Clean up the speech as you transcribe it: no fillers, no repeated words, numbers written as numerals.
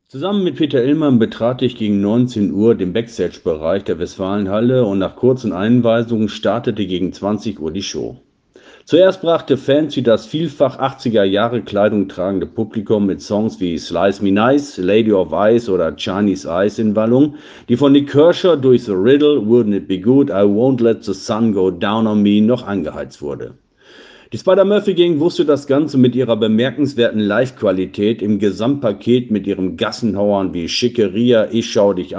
Zusammen mit Peter Illmann betrat ich gegen 19 Uhr den Backstage-Bereich der Westfalenhalle und nach kurzen Einweisungen startete gegen 20 Uhr die Show. Zuerst brachte Fans wie das vielfach 80er-Jahre-Kleidung tragende Publikum mit Songs wie Slice Me Nice, Lady of Ice oder Chinese Eyes in Wallung, die von Nick Kershaw durch The Riddle, Wouldn't It Be Good, I Won't Let the Sun Go Down on Me noch angeheizt wurde. Die Spider-Murphy-Gang wusste das Ganze mit ihrer bemerkenswerten Live-Qualität im Gesamtpaket mit ihren Gassenhauern wie Schickeria, Ich schau dich